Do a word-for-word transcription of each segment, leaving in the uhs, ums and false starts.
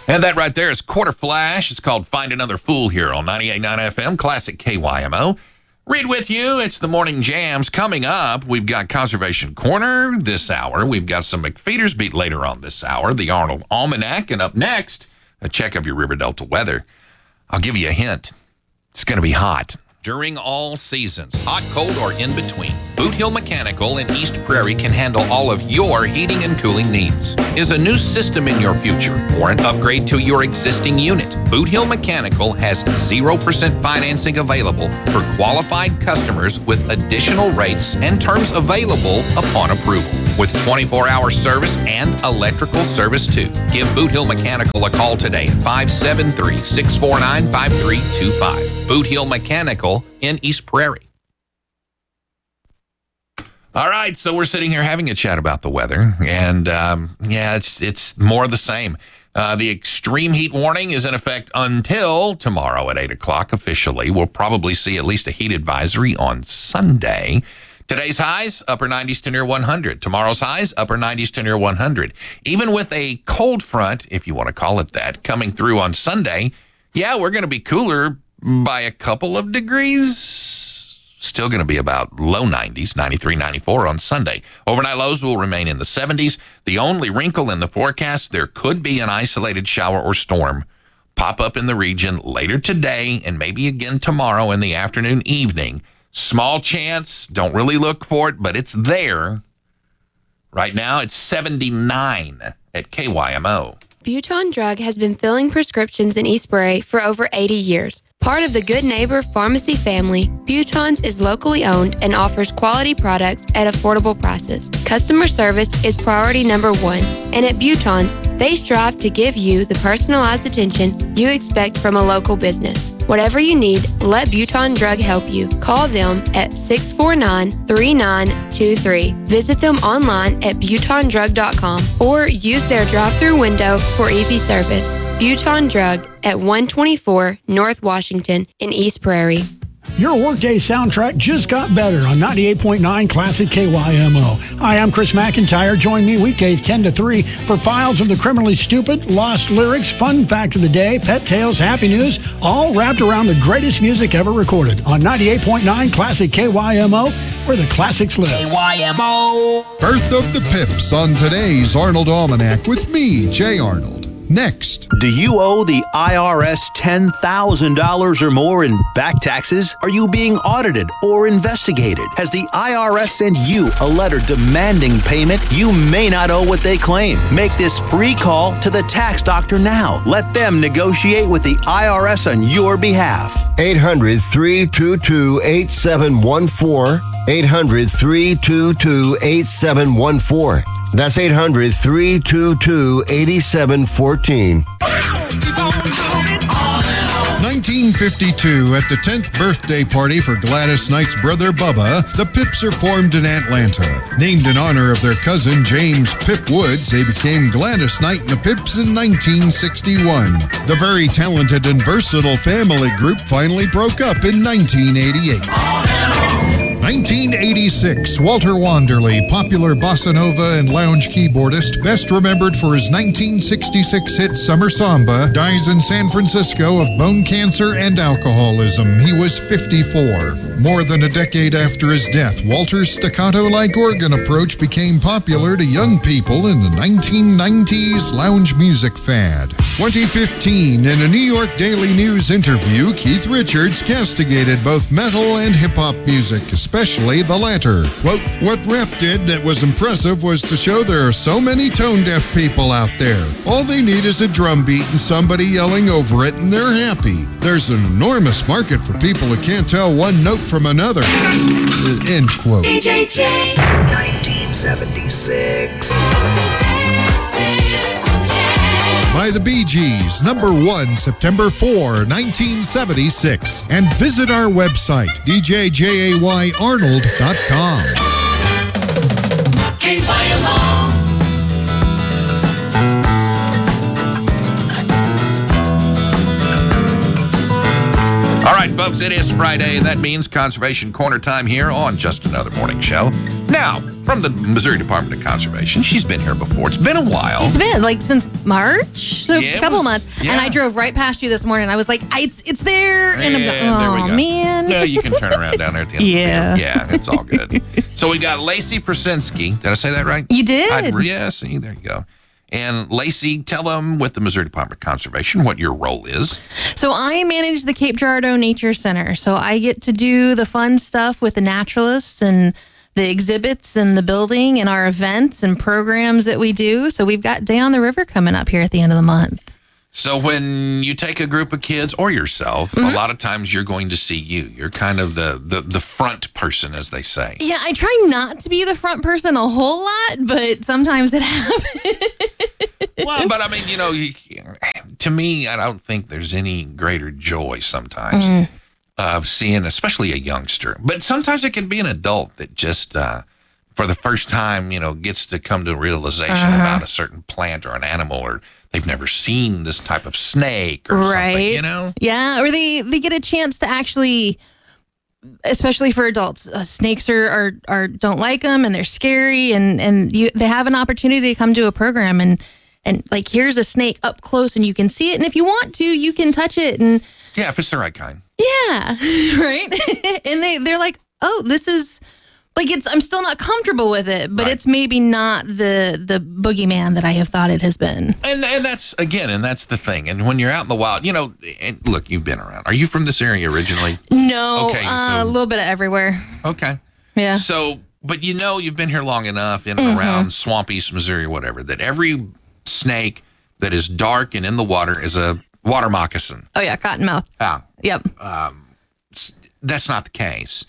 And that right there is Quarter Flash. It's called Find Another Fool here on ninety-eight point nine F M, Classic K Y M O. Read with you. It's the Morning Jams. Coming up, we've got Conservation Corner this hour. We've got some McFeeder's Beat later on this hour, the Arnold Almanac. And up next, a check of your River Delta weather. I'll give you a hint. It's going to be hot. During all seasons, hot, cold, or in between, Boot Hill Mechanical in East Prairie can handle all of your heating and cooling needs. Is a new system in your future or an upgrade to your existing unit? Boot Hill Mechanical has zero percent financing available for qualified customers with additional rates and terms available upon approval. With twenty-four hour service and electrical service too. Give Boot Hill Mechanical a call today at five seven three, six four nine, five three two five. Boot Hill Mechanical in East Prairie. All right, so we're sitting here having a chat about the weather, and um, yeah, it's it's more of the same. Uh, the extreme heat warning is in effect until tomorrow at eight o'clock officially. We'll probably see at least a heat advisory on Sunday. Today's highs, upper nineties to near one hundred. Tomorrow's highs, upper nineties to near one hundred. Even with a cold front, if you want to call it that, coming through on Sunday, yeah, we're going to be cooler by a couple of degrees. Still going to be about low nineties, ninety-three, ninety-four on Sunday. Overnight lows will remain in the seventies. The only wrinkle in the forecast, there could be an isolated shower or storm pop up in the region later today and maybe again tomorrow in the afternoon, evening. Small chance, don't really look for it, but it's there. Right now, it's seventy-nine at K Y M O. Buton Drug has been filling prescriptions in East Prairie for over eighty years. Part of the Good Neighbor Pharmacy family, Buton's is locally owned and offers quality products at affordable prices. Customer service is priority number one, and at Buton's, they strive to give you the personalized attention you expect from a local business. Whatever you need, let Buton Drug help you. Call them at six four nine, three nine two three. Visit them online at buton drug dot com or use their drive-thru window for easy service. Buton Drug at one twenty-four North Washington in East Prairie. Your workday soundtrack just got better on ninety-eight point nine Classic K Y M O. Hi, I'm Chris McIntyre. Join me weekdays ten to three for files of the criminally stupid, lost lyrics, fun fact of the day, pet tales, happy news, all wrapped around the greatest music ever recorded on ninety-eight point nine Classic K Y M O, where the classics live. K Y M O. Birth of the Pips on today's Arnold Almanac with me, Jay Arnold. Next. Do you owe the I R S ten thousand dollars or more in back taxes? Are you being audited or investigated? Has the I R S sent you a letter demanding payment? You may not owe what they claim. Make this free call to the tax doctor now. Let them negotiate with the I R S on your behalf. eight hundred, three two two, eight seven one four. eight hundred, three two two, eight seven one four. That's eight hundred, three two two, eight seven one four. nineteen fifty-two, at the tenth birthday party for Gladys Knight's brother Bubba, the Pips are formed in Atlanta. Named in honor of their cousin James Pip Woods, they became Gladys Knight and the Pips in nineteen sixty-one. The very talented and versatile family group finally broke up in nineteen eighty-eight. nineteen eighty-six, Walter Wanderley, popular bossa nova and lounge keyboardist, best remembered for his nineteen sixty-six hit Summer Samba, dies in San Francisco of bone cancer and alcoholism. He was fifty-four. More than a decade after his death, Walter's staccato-like organ approach became popular to young people in the nineteen nineties lounge music fad. twenty fifteen, in a New York Daily News interview, Keith Richards castigated both metal and hip-hop music, especially the latter. Quote, "What rap did that was impressive was to show there are so many tone-deaf people out there. All they need is a drum beat and somebody yelling over it, and they're happy. There's an enormous market for people who can't tell one note from another." Uh, end quote. D J J. nineteen seventy-six. By the Bee Gees, number one, September fourth, nineteen seventy-six. And visit our website, d j jay arnold dot com. K Y M O. All right, folks. folks. It is Friday, and that means Conservation Corner time here on Just Another Morning Show. Now, from the Missouri Department of Conservation, she's been here before. It's been a while. It's been like since March, so Yeah, a couple it was- months. yeah. And I drove right past you this morning. I was like, I, it's, it's there. And I'm And like, there we oh, go. man. Yeah, you can turn around down there at the end Yeah. of the field. Yeah, it's all good. So we got Lacey Prasinski. Did I say that right? You did. I, yeah, see, there you go. And Lacey, tell them with the Missouri Department of Conservation what your role is. So I manage the Cape Girardeau Nature Center. So I get to do the fun stuff with the naturalists and the exhibits and the building and our events and programs that we do. So we've got Day on the River coming up here at the end of the month. So when you take a group of kids or yourself, Mm-hmm. a lot of times you're going to see you. You're kind of the, the, the front person, as they say. Yeah, I try not to be the front person a whole lot, but sometimes it happens. Well, but I mean, you know, you, to me, I don't think there's any greater joy sometimes Mm. of seeing, especially a youngster. But sometimes it can be an adult that just, uh, for the first time, you know, gets to come to a realization Uh-huh. about a certain plant or an animal, or they've never seen this type of snake or Right. something, you know? Yeah, or they, they get a chance to actually, especially for adults, uh, snakes are, are, are don't like them and they're scary, and, and you, they have an opportunity to come to a program and, and like, here's a snake up close and you can see it. And if you want to, you can touch it. And Yeah, if it's the right kind. yeah, right. And they, they're like, oh, this is like, it's, I'm still not comfortable with it, but Right. it's maybe not the, the boogeyman that I have thought it has been. And and that's, again, and that's the thing. And when you're out in the wild, you know, and look, you've been around. Are you from this area originally? No, Okay, uh, so- a little bit of everywhere. Okay. Yeah. So, but you know, you've been here long enough in and around Swamp East Missouri or whatever, that every snake that is dark and in the water is a water moccasin. Oh yeah, cottonmouth. Ah, Yep. that's not the case.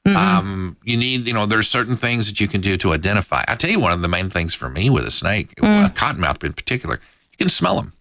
Um, you need, you know, there's certain things that you can do to identify. I tell you, one of the main things for me with a snake, a cottonmouth in particular, you can smell them.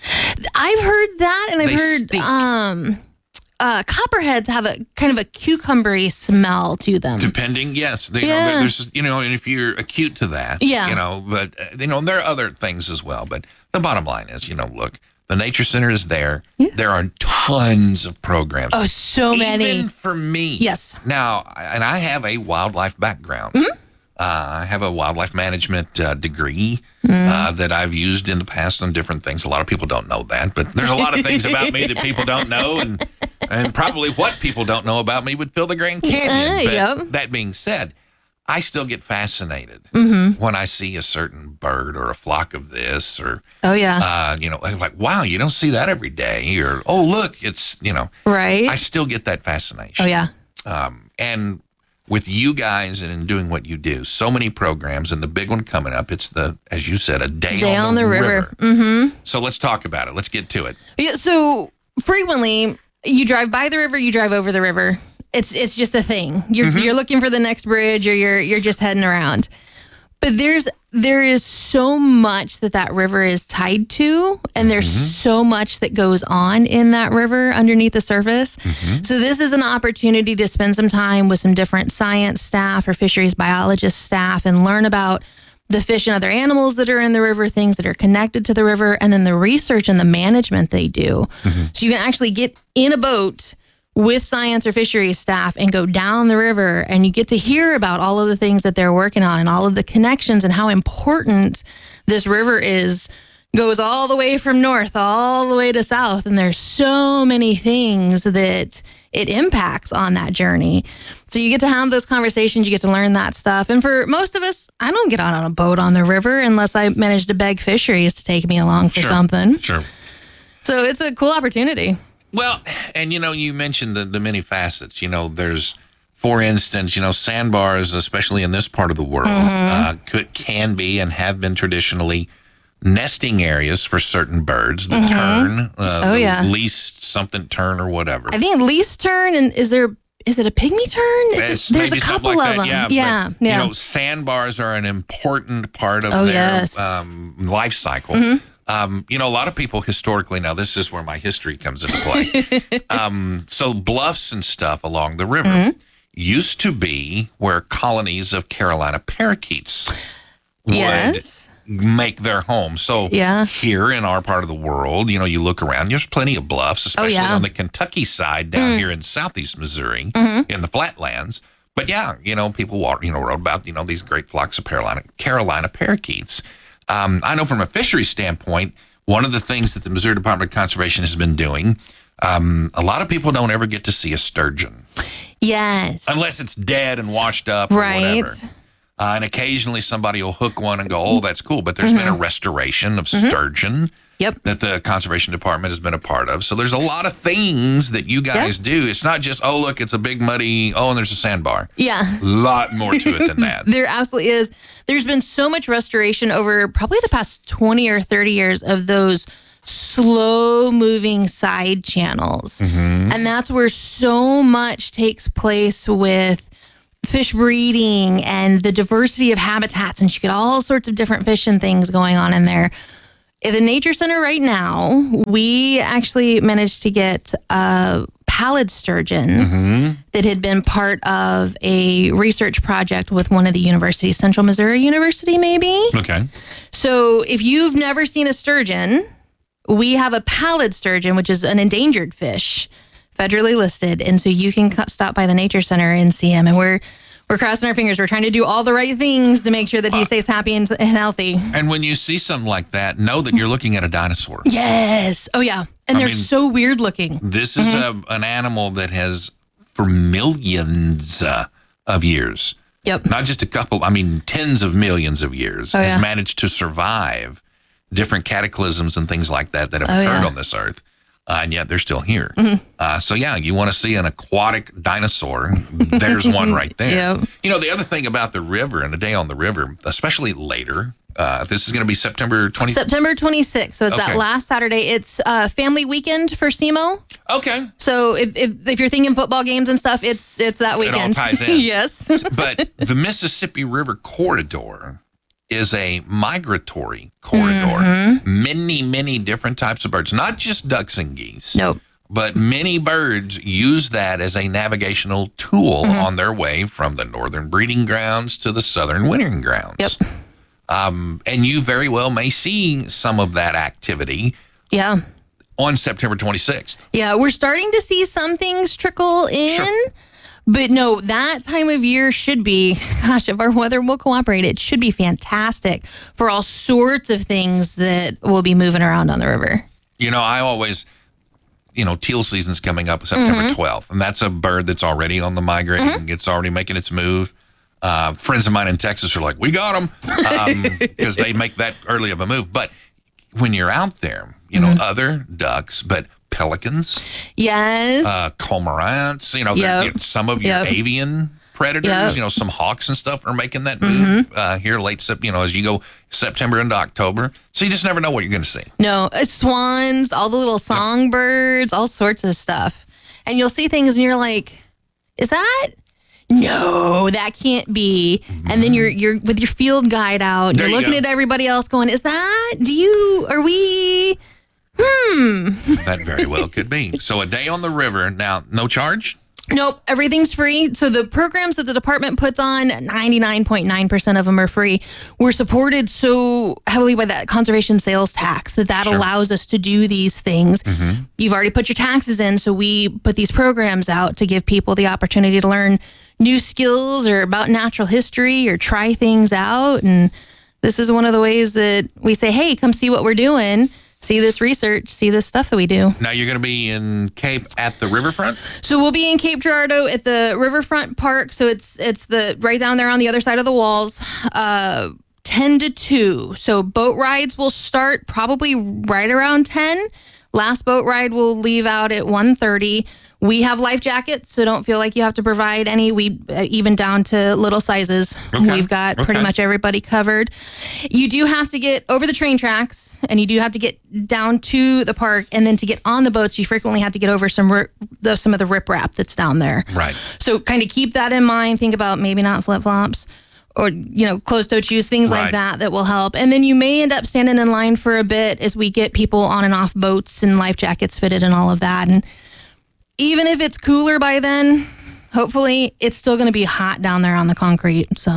I've heard that, and I've They heard stink. um, uh, copperheads have a kind of a cucumbery smell to them. Depending, yes. They, you know, Yeah. there- there's, you know, and if you're acute to that, Yeah. you know, but, uh, you know, there are other things as well. But the bottom line is, you know, look, the Nature Center is there. There are tons of programs. Oh, so many. Even for me. Yes. Now, I- and I have a wildlife background. Mm-hmm. Uh, I have a wildlife management uh, degree Mm-hmm. uh, that I've used in the past on different things. A lot of people don't know that, but there's a lot of things about me that people don't know, and and probably what people don't know about me would fill the Grand Canyon. Uh, but yep. that being said, I still get fascinated Mm-hmm. when I see a certain bird or a flock of this, or Oh yeah, uh, you know, like, wow, you don't see that every day, or oh look, it's, you know, right. I still get that fascination. oh yeah. Um, and with you guys and in doing what you do, so many programs, and the big one coming up, it's the, as you said, a day, Day on, the, river. Mm-hmm. So let's talk about it. Let's get to it. Yeah. So frequently, you drive by the river, you drive over the river. It's it's just a thing. You're you're looking for the next bridge, or you're you're just heading around. But there's there is so much that that river is tied to, and there's so much that goes on in that river underneath the surface. So this is an opportunity to spend some time with some different science staff or fisheries biologist staff and learn about the fish and other animals that are in the river, things that are connected to the river, and then the research and the management they do. So you can actually get in a boat with science or fisheries staff and go down the river, and you get to hear about all of the things that they're working on and all of the connections and how important this river is. Goes all the way from north all the way to south, and there's so many things that it impacts on that journey. So you get to have those conversations, you get to learn that stuff. And for most of us, I don't get out on a boat on the river unless I manage to beg fisheries to take me along for Sure. something. Sure. So it's a cool opportunity. Well, and you know, you mentioned the, the many facets. You know, there's, for instance, you know, sandbars, especially in this part of the world, uh, could, can be and have been traditionally nesting areas for certain birds, the tern, uh, Oh, the yeah. least something tern or whatever. I think least turn, and is there is it a pygmy turn? Is It's it, there's a maybe something couple like of that, them. Yeah, Yeah, but, yeah. You know, sandbars are an important part of Oh, their yes. um, life cycle. Mm-hmm. Um, you know, a lot of people historically, now this is where my history comes into play. um, so bluffs and stuff along the river Mm-hmm. used to be where colonies of Carolina parakeets would Yes. make their home. So Yeah. here in our part of the world, you know, you look around, there's plenty of bluffs, especially yeah. on the Kentucky side down here in southeast Missouri in the flatlands. But yeah, you know, people walk, you know, wrote about, you know, these great flocks of Carolina, Carolina parakeets. Um, I know from a fishery standpoint, one of the things that the Missouri Department of Conservation has been doing, um, a lot of people don't ever get to see a sturgeon. Yes. Unless it's dead and washed up or Right. whatever. Uh, and occasionally somebody will hook one and go, oh, that's cool. But there's been a restoration of sturgeon Yep. that the Conservation Department has been a part of. So there's a lot of things that you guys do. It's not just, oh, look, it's a big muddy, oh, and there's a sandbar. Yeah. A lot more to it than that. There absolutely is. There's been so much restoration over probably the past twenty or thirty years of those slow moving side channels. And that's where so much takes place with fish breeding and the diversity of habitats. And you get all sorts of different fish and things going on in there. At the Nature Center right now, we actually managed to get a pallid sturgeon that had been part of a research project with one of the universities, Central Missouri University, maybe. Okay. So if you've never seen a sturgeon, we have a pallid sturgeon, which is an endangered fish, federally listed. And so you can co- stop by the Nature Center and see him. And we're we're crossing our fingers. We're trying to do all the right things to make sure that he stays happy and, and healthy. And when you see something like that, know that you're looking at a dinosaur. Yes. Oh, yeah. And I they're mean, so weird looking. This is a, an animal that has, for millions uh, of years, Yep. not just a couple, I mean, tens of millions of years, Oh, has yeah. managed to survive different cataclysms and things like that that have Oh, occurred yeah. Mm-hmm. on this earth. Uh, and yet they're still here. Uh, so, yeah, you want to see an aquatic dinosaur, there's one right there. Yep. You know, the other thing about the river and a day on the river, especially later, uh, this is going to be September twentieth. September twenty-sixth. So it's Okay. that last Saturday. It's uh, family weekend for S E M O. Okay. So if, if if you're thinking football games and stuff, it's it's that all weekend. ties in. Yes. But the Mississippi River Corridor is a migratory corridor. Mm-hmm. Many, many different types of birds, not just ducks and geese. Nope. But many birds use that as a navigational tool Mm-hmm. on their way from the northern breeding grounds to the southern wintering grounds. Yep. Um, and you very well may see some of that activity Yeah. on September twenty-sixth. Yeah. We're starting to see some things trickle in. Sure. But no, that time of year should be, gosh, if our weather will cooperate, it should be fantastic for all sorts of things that will be moving around on the river. You know, I always, you know, teal season's coming up September twelfth, and that's a bird that's already on the migrating. It's already making its move. Uh, friends of mine in Texas are like, we got them, because they make that early of a move. But when you're out there, you know, other ducks, but pelicans, Yes. uh, cormorants, you know, they're- Yep. you know, some of your Yep. avian predators, Yep. you know, some hawks and stuff are making that move uh, here late Sep, you know, as you go September into October. So you just never know what you're going to see. No, uh, swans, all the little songbirds, all sorts of stuff. And you'll see things and you're like, is that? No, that can't be. And then you're you're with your field guide out, There you're you looking go. at everybody else going, is that? Do you, are we? That very well could be. So a day on the river. Now, no charge? Nope, everything's free. So the programs that the department puts on, ninety-nine point nine percent of them are free. We're supported so heavily by that conservation sales tax that that Sure. allows us to do these things. You've already put your taxes in, so we put these programs out to give people the opportunity to learn new skills or about natural history or try things out. And this is one of the ways that we say, hey, come see what we're doing. See this research, see this stuff that we do. Now you're going to be in Cape at the riverfront? So we'll be in Cape Girardeau at the Riverfront Park. So it's it's the right down there on the other side of the walls, uh, ten to two. So boat rides will start probably right around ten. Last boat ride will leave out at one thirty. We have life jackets, so don't feel like you have to provide any. We uh, even down to little sizes. Okay. We've got pretty Okay. much everybody covered. You do have to get over the train tracks, and you do have to get down to the park, and then to get on the boats, you frequently have to get over some ri- the, some of the riprap that's down there. Right. So kind of keep that in mind. Think about maybe not flip flops. Or, you know, closed-toe shoes, things Right. like that, that will help. And then you may end up standing in line for a bit as we get people on and off boats and life jackets fitted and all of that. And even if it's cooler by then, hopefully it's still going to be hot down there on the concrete. So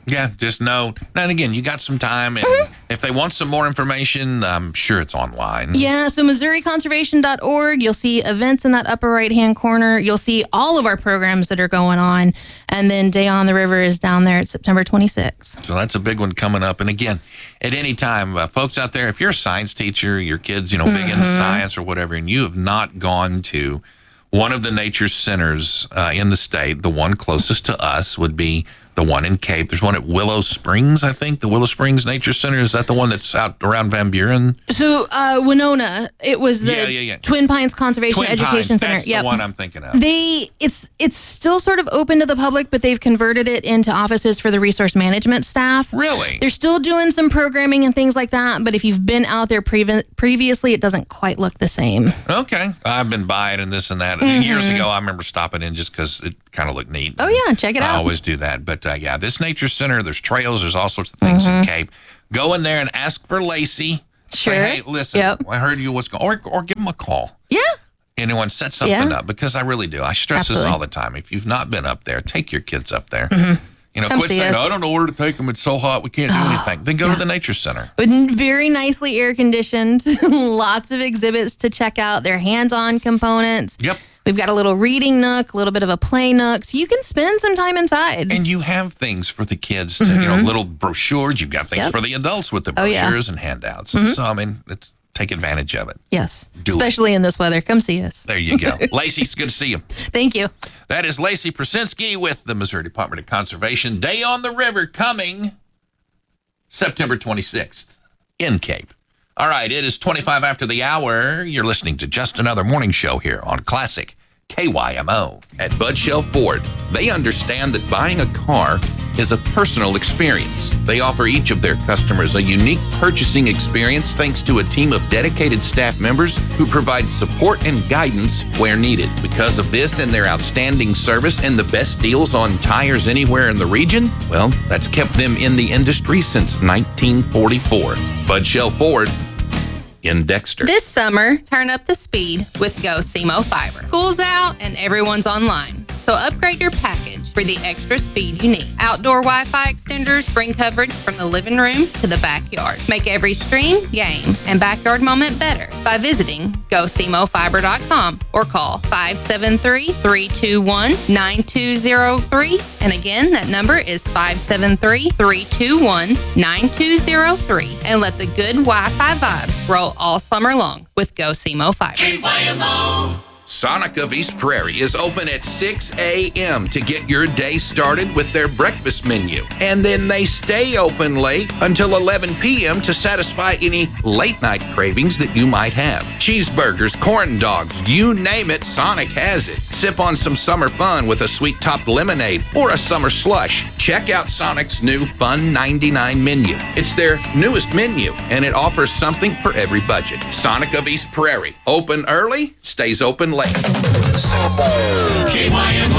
Yeah, just know. And again, you got some time. And Mm-hmm. if they want some more information, I'm sure it's online. Yeah, so Missouri Conservation dot org. You'll see events in that upper right-hand corner. You'll see all of our programs that are going on. And then Day on the River is down there at September twenty-sixth. So that's a big one coming up. And again, at any time, uh, folks out there, if you're a science teacher, your kids, you know, big Mm-hmm. into science or whatever, and you have not gone to one of the nature centers uh, in the state, the one closest to us would be the one in Cape. There's one at Willow Springs, I think. The Willow Springs Nature Center. Is that the one that's out around Van Buren? So uh, Winona, it was the Yeah, yeah, yeah. Twin Pines Conservation Twin Education Pines, Center. that's Yep. the one I'm thinking of. They it's it's still sort of open to the public, but they've converted it into offices for the resource management staff. Really? They're still doing some programming and things like that, but if you've been out there previ- previously, it doesn't quite look the same. Okay. I've been by it and this and that. Mm-hmm. Years ago, I remember stopping in just because it kind of looked neat. Oh yeah, check it I out. always do that. But uh, yeah, this nature center, there's trails, there's all sorts of things in Cape. Go in there and ask for Lacey. Mm-hmm. Sure. Say, hey, listen, Yep. I heard you what's going or or give them a call. Yeah. Anyone set something Yeah. up, because I really do. I stress Absolutely. this all the time. If you've not been up there, take your kids up there. You know, Come quit see saying, us. I don't know where to take them. It's so hot. We can't do anything. Then go to the nature center. Very nicely air conditioned. Lots of exhibits to check out. They're hands-on components. Yep. We've got a little reading nook, a little bit of a play nook, so you can spend some time inside. And you have things for the kids, to, you know, little brochures. You've got things Yep. for the adults with the Oh, yeah. brochures and handouts. So, I mean, let's take advantage of it. Yes, Do it. especially in this weather. Come see us. There you go. Lacey, it's good to see you. Thank you. That is Lacey Prasinski with the Missouri Department of Conservation. Day on the River coming September twenty-sixth in Cape. All right, it is twenty-five after the hour. You're listening to Just Another Morning Show here on Classic K Y M O. At Bud Shell Ford, they understand that buying a car is a personal experience. They offer each of their customers a unique purchasing experience thanks to a team of dedicated staff members who provide support and guidance where needed. Because of this and their outstanding service and the best deals on tires anywhere in the region, well, that's kept them in the industry since nineteen forty-four. Bud Shell Ford in Dexter. This summer, turn up the speed with Go C M O Fiber. School's out and everyone's online, so upgrade your package for the extra speed you need. Outdoor Wi-Fi extenders bring coverage from the living room to the backyard. Make every stream, game, and backyard moment better by visiting go c m o fiber dot com or call five seven three, three two one, nine two zero three. And again, that number is five seven three, three two one, nine two zero three. And let the good Wi-Fi vibes roll all summer long with Go C M O Fiber. Sonic of East Prairie is open at six a.m. to get your day started with their breakfast menu. And then they stay open late until eleven p.m. to satisfy any late night cravings that you might have. Cheeseburgers, corn dogs, you name it, Sonic has it. Sip on some summer fun with a sweet topped lemonade or a summer slush. Check out Sonic's new Fun ninety-nine menu. It's their newest menu, and it offers something for every budget. Sonic of East Prairie. Open early, stays open late. K Y M O.